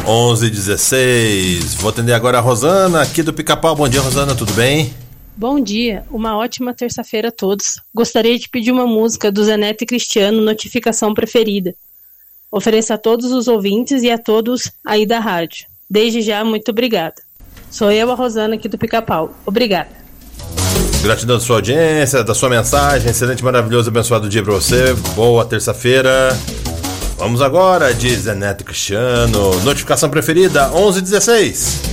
11h16. Vou atender agora a Rosana, aqui do Pica-Pau. Bom dia, Rosana, tudo bem? Bom dia, uma ótima terça-feira a todos. Gostaria de pedir uma música do Zé Neto e Cristiano, Notificação Preferida. Ofereço a todos os ouvintes e a todos aí da rádio. Desde já, muito obrigada. Sou eu, a Rosana, aqui do Pica-Pau. Obrigada. Gratidão da sua audiência, da sua mensagem. Excelente, maravilhoso, abençoado dia pra você. Boa terça-feira. Vamos agora de Zé Neto e Cristiano. Notificação Preferida, 11h16.